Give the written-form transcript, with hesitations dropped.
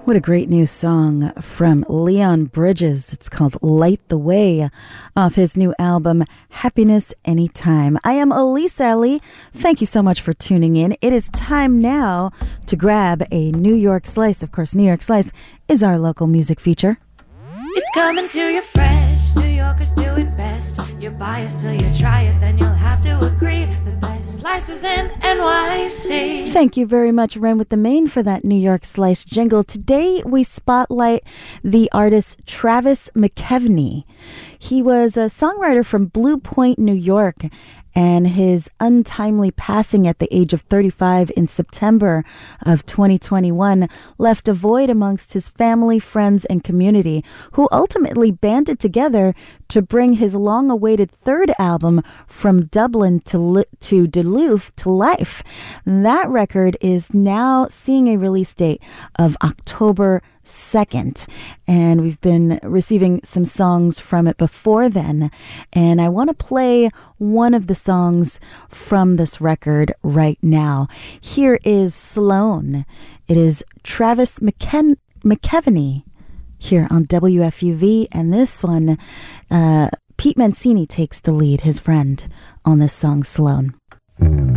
What a great new song from Leon Bridges. It's called Light the Way off his new album, Happiness Anytime. I am Elise Ellie. Thank you so much for tuning in. It is time now to grab a New York Slice. Of course, New York Slice is our local music feature. It's coming to you fresh. New Yorkers do it best. You're biased till you try it, then you'll have to agree. The best slices in NYC. Thank you very much, Ren with the Main, for that New York Slice jingle. Today, we spotlight the artist Travis McKevney. He was a songwriter from Blue Point, New York, and his untimely passing at the age of 35 in September of 2021 left a void amongst his family, friends, and community, who ultimately banded together to bring his long-awaited third album, From Dublin to Duluth, to life. That record is now seeing a release date of October 2nd, and we've been receiving some songs from it before then, and I want to play one of the songs from this record right now. Here is Sloan. It is Travis McKevney here on WFUV, and this one, Pete Mancini takes the lead, his friend, on this song, Sloan.